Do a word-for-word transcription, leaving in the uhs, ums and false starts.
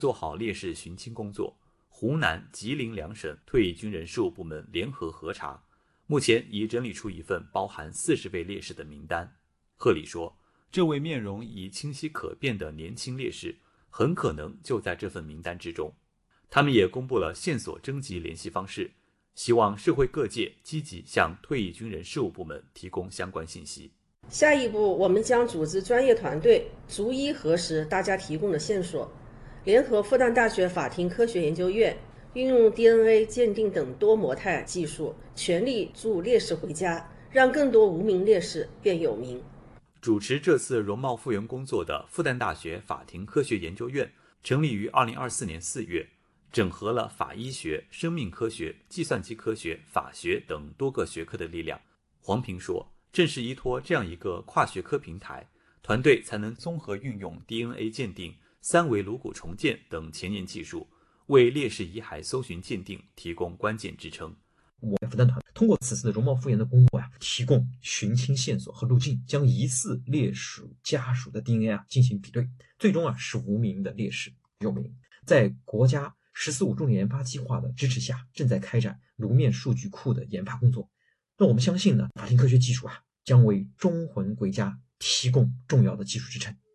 做好烈士寻亲工作。湖南、吉林两省退役军人事务部门联合核查，目前已整理出一份包含四十位烈士的名单。贺礼说，这位面容已清晰可辨的年轻烈士很可能就在这份名单之中。他们也公布了线索征集联系方式，希望社会各界积极向退役军人事务部门提供相关信息。 下一步，我们将组织专业团队逐一核实大家提供的线索，联合复旦大学法庭科学研究院，运用 D N A 鉴定等多模态技术，全力助烈士回家，让更多无名烈士变有名。 主持这次容貌复原工作的复旦大学法庭科学研究院成立于二零二四年四月，整合了法医学、生命科学、计算机科学、法学等多个学科的力量。黄平说，正是依托这样一个跨学科平台，团队才能综合运用 D N A 鉴定、三维颅骨重建等前沿技术，为烈士遗骸搜寻鉴定提供关键支撑。 我们复旦团通过此次的容貌复原的工作呀、啊，提供寻亲线索和路径，将疑似烈士家属的 D N A 啊进行比对，最终啊使无名的烈士有名。在国家“十四五”重点研发计划的支持下，正在开展颅面数据库的研发工作。那我们相信呢，法庭科学技术啊将为忠魂归家提供重要的技术支撑。